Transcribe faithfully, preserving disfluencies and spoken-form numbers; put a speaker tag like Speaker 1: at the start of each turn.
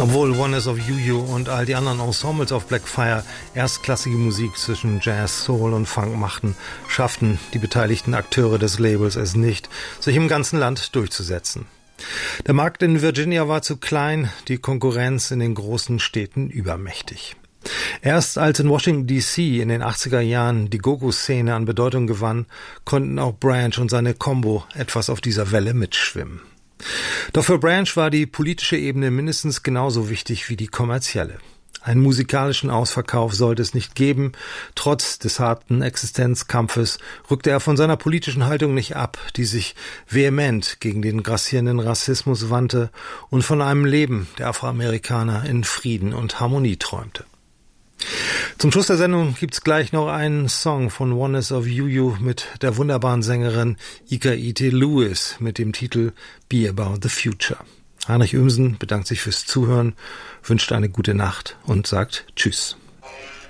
Speaker 1: Obwohl Oneness of You und all die anderen Ensembles auf Blackfire erstklassige Musik zwischen Jazz, Soul und Funk machten, schafften die beteiligten Akteure des Labels es nicht, sich im ganzen Land durchzusetzen. Der Markt in Virginia war zu klein, die Konkurrenz in den großen Städten übermächtig. Erst als in Washington D C in den achtziger Jahren die Go-Go-Szene an Bedeutung gewann, konnten auch Branch und seine Combo etwas auf dieser Welle mitschwimmen. Doch für Branch war die politische Ebene mindestens genauso wichtig wie die kommerzielle. Einen musikalischen Ausverkauf sollte es nicht geben. Trotz des harten Existenzkampfes rückte er von seiner politischen Haltung nicht ab, die sich vehement gegen den grassierenden Rassismus wandte und von einem Leben der Afroamerikaner in Frieden und Harmonie träumte. Zum Schluss der Sendung gibt's gleich noch einen Song von Oneness of You mit der wunderbaren Sängerin Ika Ite Lewis mit dem Titel Be About the Future. Heinrich Oehmsen bedankt sich fürs Zuhören, wünscht eine gute Nacht und sagt Tschüss.